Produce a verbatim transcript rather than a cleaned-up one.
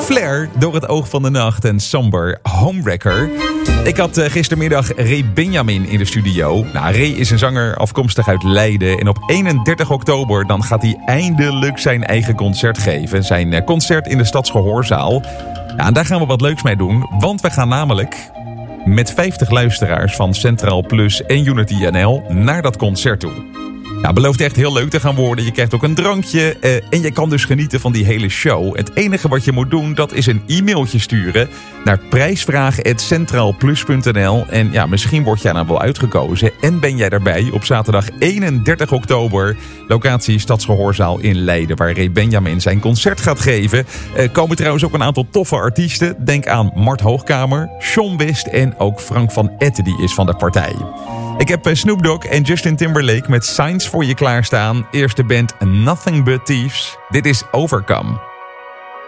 Flair, Door het oog van de nacht en Somber, Homewrecker. Ik had uh, gistermiddag Ray Benjamin in de studio. Nou, Ray is een zanger afkomstig uit Leiden. En op eenendertig oktober dan gaat hij eindelijk zijn eigen concert geven. Zijn uh, concert in de Stadsgehoorzaal. Ja, en daar gaan we wat leuks mee doen. Want we gaan namelijk met vijftig luisteraars van Centraal Plus en Unity N L naar dat concert toe. Ja, belooft echt heel leuk te gaan worden. Je krijgt ook een drankje uh, en je kan dus genieten van die hele show. Het enige wat je moet doen, dat is een e-mailtje sturen naar prijsvraag apenstaartje centraalplus punt n l. En ja, misschien word jij dan wel uitgekozen en ben jij daarbij op zaterdag eenendertig oktober. Locatie Stadsgehoorzaal in Leiden, waar Ray Benjamin zijn concert gaat geven. Er uh, komen trouwens ook een aantal toffe artiesten. Denk aan Mart Hoogkamer, Sean West en ook Frank van Etten, die is van de partij. Ik heb Snoop Dogg en Justin Timberlake met Signs voor je klaarstaan. Eerste band Nothing But Thieves. Dit is Overcome.